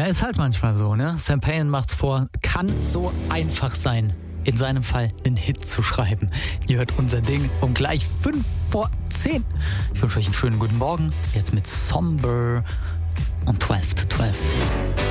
ist halt manchmal so, ne? Sam Payne macht's vor, kann so einfach sein. In seinem Fall einen Hit zu schreiben. Ihr hört unser Ding um gleich 5:10. Ich wünsche euch einen schönen guten Morgen. Jetzt mit Somber und 12 to 12.